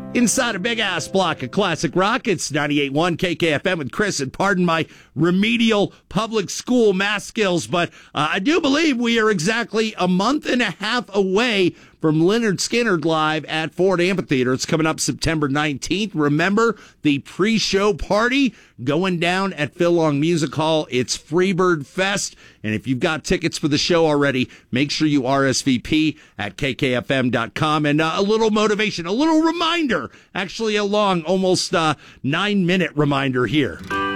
Inside a big-ass block of classic rock, it's 98.1 KKFM with Chris, and pardon my remedial public school math skills, but I do believe we are exactly a month and a half away from Lynyrd Skynyrd live at Ford Amphitheater. It's coming up September 19th. Remember, the pre-show party going down at Phil Long Music Hall. It's Freebird Fest, and if you've got tickets for the show already, make sure you RSVP at kkfm.com. And a little motivation, a little reminder, actually a long, almost 9-minute reminder here.